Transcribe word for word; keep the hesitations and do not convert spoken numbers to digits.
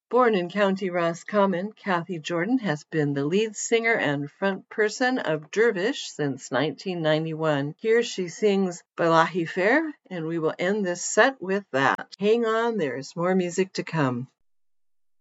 Born in County Roscommon, Kathy Jordan has been the lead singer and front person of Dervish since nineteen ninety-one. Here she sings Balahi Fair, and we will end this set with that. Hang on, there's more music to come.